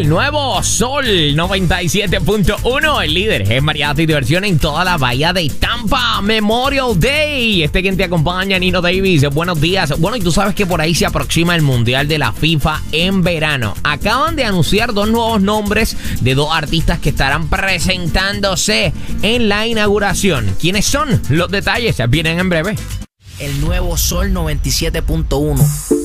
el nuevo Sol 97.1, el líder es variedad y diversión en toda la bahía de Tampa. Memorial Day. Quien te acompaña, Nino Davis. Buenos días. Bueno, y tú sabes que por ahí se aproxima el Mundial de la FIFA en verano. Acaban de anunciar dos nuevos nombres de dos artistas que estarán presentándose en la inauguración. ¿Quiénes son? Los detalles vienen en breve. El nuevo Sol 97.1.